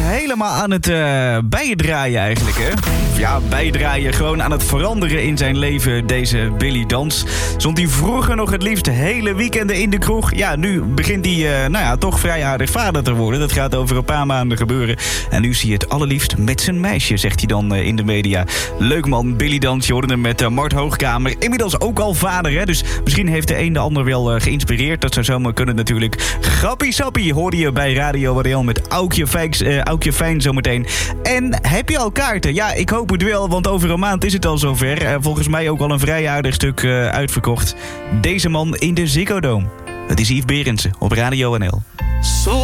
helemaal aan het bijdraaien eigenlijk, hè? Ja, bijdraaien, gewoon aan het veranderen in zijn leven, deze Billy Dans. Stond hij vroeger nog het liefst hele weekenden in de kroeg. Ja, nu begint hij toch vrij aardig vader te worden. Dat gaat over een paar maanden gebeuren. En nu zie je het allerliefst met zijn meisje, zegt hij dan in de media. Leuk man, Billy Dans, je hoorde hem met Mart Hoogkamer. Inmiddels ook al vader, hè? Dus misschien heeft de een de ander wel geïnspireerd. Dat zou zomaar kunnen natuurlijk. Grappie sappie hoorde je bij Radio RL met Aukje Fijn zometeen. En heb je al kaarten? Ja, ik hoop het wel, want over een maand is het al zover. Volgens mij ook al een vrij aardig stuk uitverkocht. Deze man in de Ziggo Dome. Het is Yves Berendsen op Radio NL.